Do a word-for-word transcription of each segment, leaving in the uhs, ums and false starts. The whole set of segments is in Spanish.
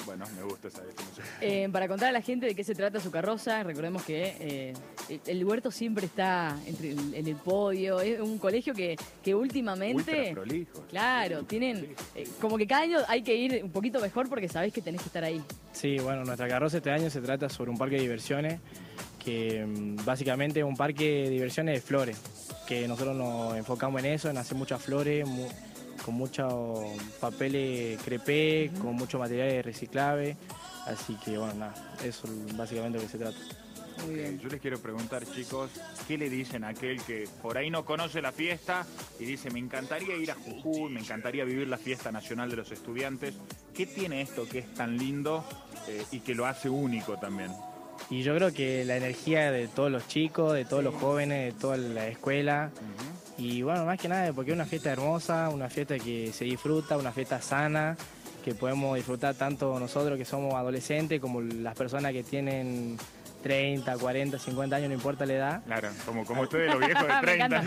Bueno, me gusta esa definición. Eh, para contar a la gente de qué se trata su carroza, recordemos que eh, el huerto siempre está entre el, en el podio. Es un colegio que, que últimamente... Ultra prolijo. Claro, tienen... Eh, como que cada año hay que ir un poquito mejor porque sabés que tenés que estar ahí. Sí, bueno, nuestra carroza este año se trata sobre un parque de diversiones, que básicamente es un parque de diversiones de flores, que nosotros nos enfocamos en eso, en hacer muchas flores, mu con muchos papeles crepé, uh-huh. con mucho material reciclable, así que bueno, nada, eso es básicamente lo que se trata. Muy bien. Yo les quiero preguntar, chicos, ¿qué le dicen a aquel que por ahí no conoce la fiesta y dice, me encantaría ir a Jujuy, me encantaría vivir la fiesta nacional de los estudiantes? ¿Qué tiene esto que es tan lindo eh, y que lo hace único también? Y yo creo que la energía de todos los chicos, de todos los jóvenes, de toda la escuela, uh-huh. y bueno, más que nada porque es una fiesta hermosa, una fiesta que se disfruta, una fiesta sana, que podemos disfrutar tanto nosotros que somos adolescentes como las personas que tienen treinta, cuarenta, cincuenta años, no importa la edad. Claro, como, como ustedes los viejos de treinta.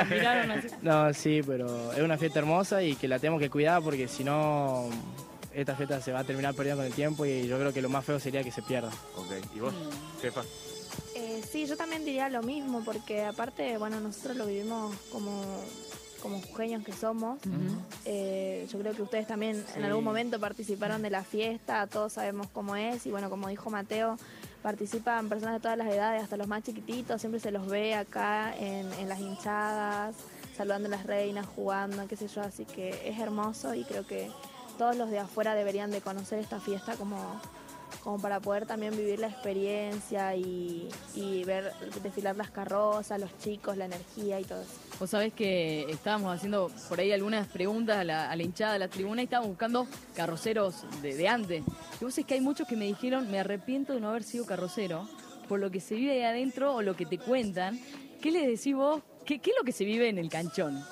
No, sí, pero es una fiesta hermosa y que la tenemos que cuidar porque si no... esta fiesta se va a terminar perdiendo con el tiempo y yo creo que lo más feo sería que se pierda. Ok, ¿y vos, jefa? Eh, sí, yo también diría lo mismo, porque aparte, bueno, nosotros lo vivimos como, como jujeños que somos. Uh-huh. eh, yo creo que ustedes también sí. en algún momento participaron de la fiesta, todos sabemos cómo es, y bueno, como dijo Mateo, participan personas de todas las edades, hasta los más chiquititos, siempre se los ve acá en, en las hinchadas, saludando a las reinas, jugando, qué sé yo, así que es hermoso y creo que todos los de afuera deberían de conocer esta fiesta como, como para poder también vivir la experiencia y, y ver desfilar las carrozas, los chicos, la energía y todo eso. Vos sabés que estábamos haciendo por ahí algunas preguntas a la, a la hinchada de la tribuna y estábamos buscando carroceros de, de antes. Y vos sabés que hay muchos que me dijeron, me arrepiento de no haber sido carrocero por lo que se vive ahí adentro o lo que te cuentan. ¿Qué les decís vos? ¿Qué, qué es lo que se vive en el canchón?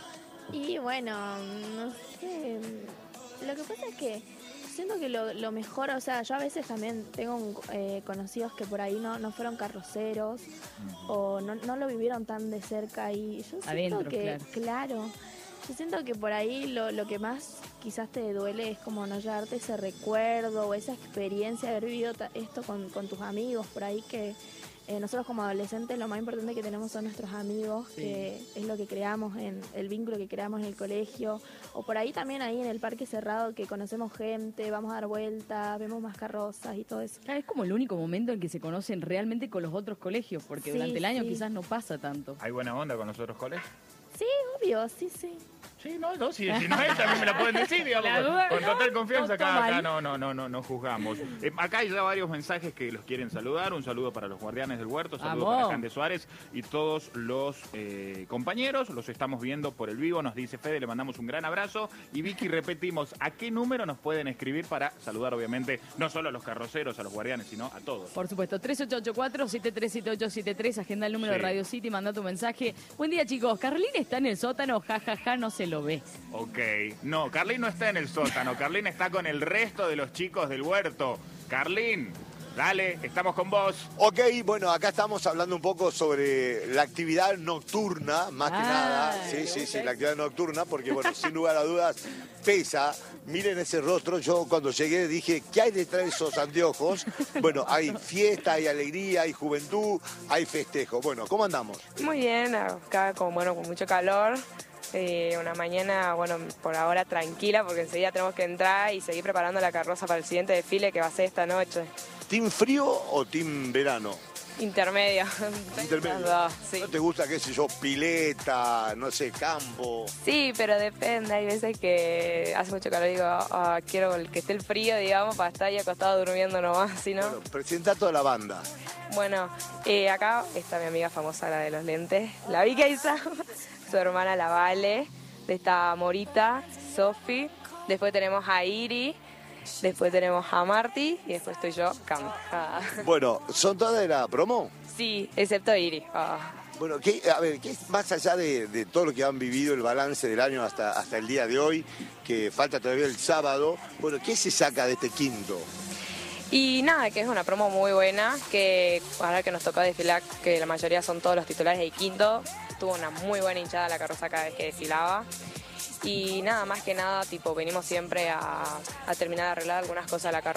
Y bueno, no sé... Lo que pasa es que siento que lo, lo mejor, o sea, yo a veces también tengo eh, conocidos que por ahí no, no fueron carroceros uh-huh. o no, no lo vivieron tan de cerca y yo siento Adentro, que, claro. claro, yo siento que por ahí lo, lo que más quizás te duele es como no llevarte ese recuerdo o esa experiencia de haber vivido esto con, con tus amigos, por ahí que... Eh, nosotros como adolescentes lo más importante que tenemos son nuestros amigos, sí. que es lo que creamos, en el vínculo que creamos en el colegio, o por ahí también ahí en el parque cerrado que conocemos gente, vamos a dar vueltas, vemos más carrozas y todo eso. Claro, es como el único momento en que se conocen realmente con los otros colegios, porque sí, durante el año sí. quizás no pasa tanto. ¿Hay buena onda con los otros colegios? Sí, obvio, sí, sí. Sí, no, no, si, si no es, también me la pueden decir, digamos, con, con total confianza, acá, acá no, no, no, no, no juzgamos. Eh, acá hay ya varios mensajes que los quieren saludar, un saludo para los guardianes del huerto, saludo ¡Vamos! para Cande Suárez y todos los eh, compañeros, los estamos viendo por el vivo, nos dice Fede, le mandamos un gran abrazo, y Vicky, repetimos, ¿a qué número nos pueden escribir para saludar, obviamente, no solo a los carroceros, a los guardianes, sino a todos? Por supuesto, tres ocho ocho cuatro, siete tres siete ocho siete tres, agenda el número sí. de Radio City, manda tu mensaje. Buen día, chicos, Carlín está en el sótano, jajaja, ja, ja, no se lo ve. Ok, no, Carlín no está en el sótano, Carlín está con el resto de los chicos del huerto. Carlín, dale, estamos con vos. Ok, bueno, acá estamos hablando un poco sobre la actividad nocturna, más ah, que nada. Sí, sí, okay. sí, la actividad nocturna, porque bueno, sin lugar a dudas, pesa. Miren ese rostro, yo cuando llegué dije, ¿qué hay detrás de esos anteojos? Bueno, hay fiesta, hay alegría, hay juventud, hay festejo. Bueno, ¿cómo andamos? Muy bien, acá con, bueno, con mucho calor. Eh, una mañana, bueno, por ahora tranquila porque enseguida tenemos que entrar y seguir preparando la carroza para el siguiente desfile que va a ser esta noche. ¿Team frío o team verano? Intermedio. Intermedio. Dos, sí. ¿No te gusta, qué sé yo, pileta, no sé, campo? Sí, pero depende. Hay veces que hace mucho calor y digo, oh, quiero que esté el frío, digamos, para estar ahí acostado durmiendo nomás, ¿sí, no? Bueno, presenta toda la banda. Bueno, eh, acá está mi amiga famosa, la de los lentes, la Vicky Isa, su hermana la Vale, está Morita, Sofi, después tenemos a Iri, después tenemos a Marti y después estoy yo, Cam. Ah. Bueno, ¿son todas de la promo? Sí, excepto Iri. Ah. Bueno, ¿qué, a ver, ¿qué es más allá de, de todo lo que han vivido, el balance del año hasta, hasta el día de hoy, que falta todavía el sábado? Bueno, ¿qué se saca de este quinto? Y nada, que es una promo muy buena, que ahora que nos tocó desfilar, que la mayoría son todos los titulares del quinto, tuvo una muy buena hinchada la carroza cada vez que desfilaba. Y nada, más que nada, tipo, venimos siempre a, a terminar de arreglar algunas cosas de la carroza.